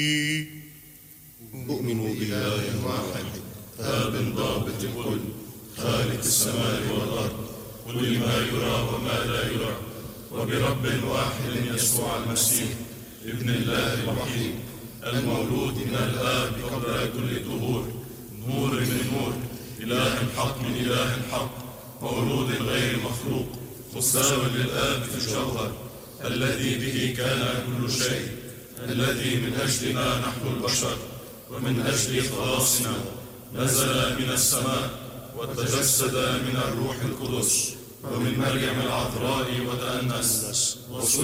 أؤمن بإله واحد آب ضابط الكل خالق السماء والأرض كل ما يرى وما لا يرى وبرب واحد يسوع المسيح ابن الله الوحيد المولود من الآب قبل كل الدهور نور من نور إله حق من إله حق مولود غير مخلوق مساو للآب في الجوهر الذي به كان كل شيء الذي من أجلنا نحن البشر ومن أجل خلاصنا نزل من السماء وتجسد من الروح القدس ومن مريم العذراء وتأنس